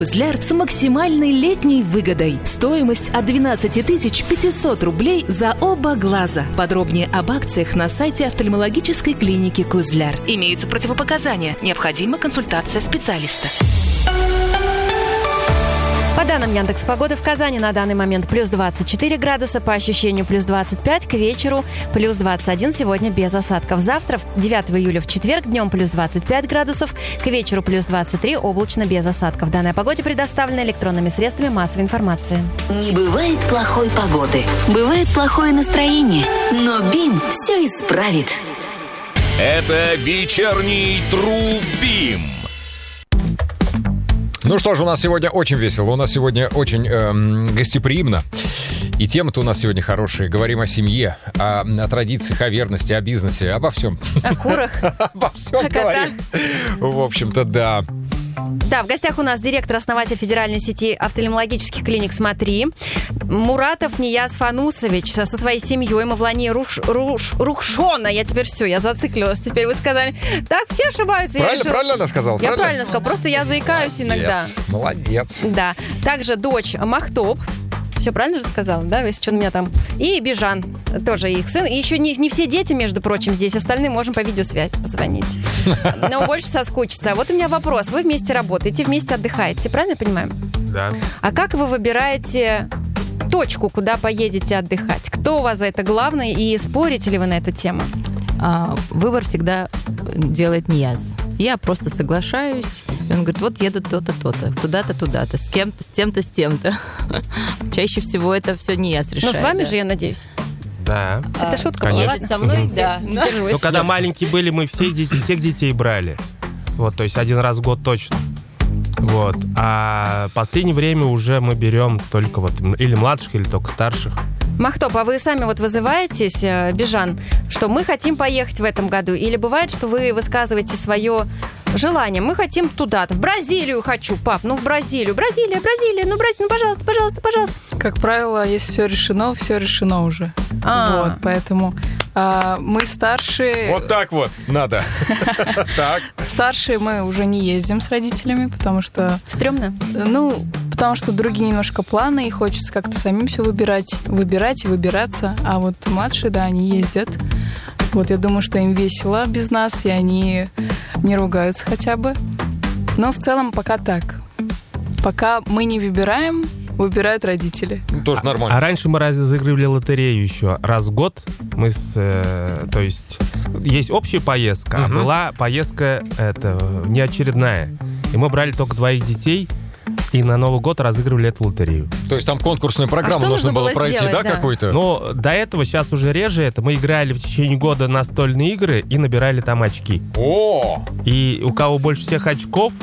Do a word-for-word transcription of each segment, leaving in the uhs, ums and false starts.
Козляр с максимальной летней выгодой. Стоимость от двенадцать тысяч пятьсот рублей за оба глаза. Подробнее об акциях на сайте офтальмологической клиники Козляр. Имеются противопоказания. Необходима консультация специалиста. По данным Яндекс.Погоды, в Казани на данный момент плюс двадцать четыре градуса, по ощущению плюс двадцать пять, к вечеру плюс двадцать один, сегодня без осадков. Завтра, девятого июля, в четверг, днем плюс двадцать пять градусов, к вечеру плюс двадцать три, облачно без осадков. Данная погода предоставлена электронными средствами массовой информации. Не бывает плохой погоды, бывает плохое настроение, но БИМ все исправит. Это вечерний Тру-Бим. Ну что ж, у нас сегодня очень весело, у нас сегодня очень эм, гостеприимно. И темы-то у нас сегодня хорошие. Говорим о семье, о, о традициях, о верности, о бизнесе, обо всем. О курах. Обо всем говорим. В общем-то, да. Да, в гостях у нас директор, основатель федеральной сети офтальмологических клиник «Смотри» Муратов Нияз Фанусович со своей семьей Мавлания Руш, Руш, Рухшона. Я теперь все, я зациклилась. Теперь вы сказали, так, все ошибаются. Правильно, решила... правильно она сказала? Я правильно, правильно сказала, просто я заикаюсь молодец, иногда. Молодец. Да. Также дочь Махтоп. Все правильно же сказала, да? Если что, у меня там. И Бижан, тоже их сын. И еще не, не все дети, между прочим, здесь. Остальные можем по видеосвязи позвонить. Но больше соскучиться. Вот у меня вопрос. Вы вместе работаете, вместе отдыхаете, правильно я понимаю? Да. А как вы выбираете точку, куда поедете отдыхать? Кто у вас за это главный? И спорите ли вы на эту тему? А, выбор всегда делает Нияз. Я просто соглашаюсь. Он говорит, вот еду то-то, то-то, туда-то, туда-то, с кем-то, с тем-то, с тем-то. Чаще всего это все Нияз решает. Но с вами да. же, я надеюсь. Да. Это шутка. Конечно. Ладно. Со мной, да. Ну, когда маленькие были, мы всех, всех детей брали. Вот, то есть один раз в год точно. Вот. А в последнее время уже мы берем только вот или младших, или только старших. Махтоп, а вы сами вот вызываетесь, Бижан, что мы хотим поехать в этом году? Или бывает, что вы высказываете свое желание? Мы хотим туда-то. В Бразилию хочу, пап. Ну, в Бразилию. Бразилия, Бразилия. Ну, Бразилия, ну, пожалуйста, пожалуйста, пожалуйста. Как правило, если все решено, все решено уже. А. Вот, поэтому а, мы старшие... Вот так вот надо. Так. Старшие мы уже не ездим с родителями, потому что... Стрёмно? Ну, потому что другие немножко планы, и хочется как-то самим все выбирать, выбирать и выбираться. А вот младшие, да, они ездят. Вот, я думаю, что им весело без нас, и они не ругаются хотя бы. Но в целом пока так. Пока мы не выбираем, выбирают родители. Ну, тоже нормально. А раньше мы разыгрывали лотерею еще раз в год. Мы с, э, то есть есть общая поездка, uh-huh. а была поездка это, неочередная. И мы брали только двоих детей. И на Новый год разыгрывали эту лотерею. То есть там конкурсную программу а нужно, нужно было, было пройти, сделать, да, да, какую-то? Но до этого сейчас уже реже это. Мы играли в течение года настольные игры и набирали там очки. О! И у кого больше всех очков,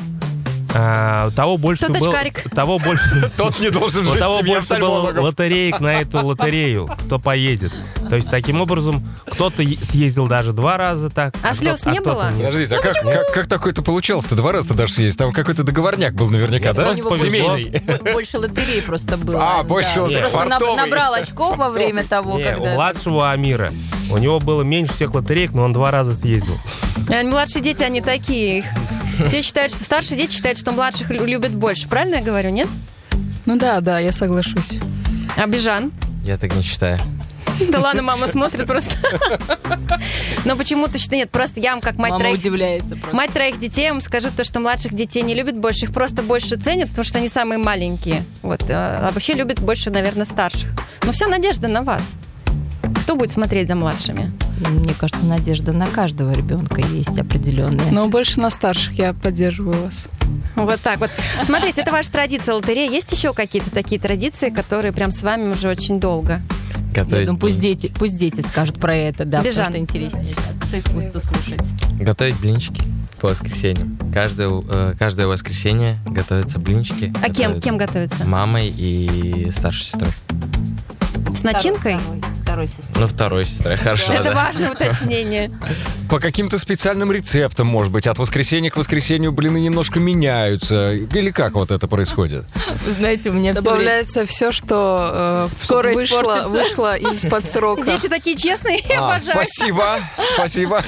а, того больше Тот был, очкарик. того больше, Тот не должен у жить в того семье больше было офтальмологов. лотереек на эту лотерею, кто поедет. То есть таким образом кто-то съездил даже два раза так. А слез не было? Подождите, а как, как, как такое-то получалось-то? Два раза-то даже съездить? Там какой-то договорняк был наверняка, да? У него Семейный. бо- больше лотерей просто было. А, больше да. лотерей. Просто наб- Фартовый. набрал очков во время того, Не, когда... у младшего Амира у него было меньше всех лотереек, но он два раза съездил. А младшие дети, они такие. Все считают, что старшие дети считают, что младших лю- любят больше. Правильно я говорю, нет? Ну да, да, я соглашусь. А Бижан? Я так не считаю. Да ладно, мама смотрит просто. Но почему-то считаю, нет, просто я вам как мать Мама троих... удивляется просто. Мать троих детей, я вам скажу то, что младших детей не любят больше, их просто больше ценят, потому что они самые маленькие. Вот. А вообще любят больше, наверное, старших. Но вся надежда на вас. Кто будет смотреть за младшими? Мне кажется, надежда на каждого ребенка есть определенная. Но больше на старших, я поддерживаю вас. Вот так вот. Смотрите, это ваша традиция лотерея. Есть еще какие-то такие традиции, которые прям с вами уже очень долго? Я Готовить думаю, пусть блинчики. дети, пусть дети скажут про это, да, Бижан. потому что интереснее с их уст слушать. Готовить блинчики по воскресеньям. Каждое, э, каждое воскресенье готовятся блинчики. А кем, Готовят кем готовится? Мамой и старшей сестрой. С начинкой? Второй сестрой. Ну, второй сестрой, хорошо, Это да. важное уточнение. По каким-то специальным рецептам, может быть, от воскресенья к воскресенью блины немножко меняются. Или как вот это происходит? Знаете, у меня все время... Добавляется все, что э, Скоро вышло, испортится. вышло из-под срока. Дети такие честные, я А, обожаю. спасибо, спасибо.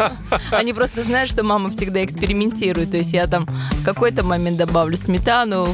Они просто знают, что мама всегда экспериментирует. То есть я там в какой-то момент добавлю сметану,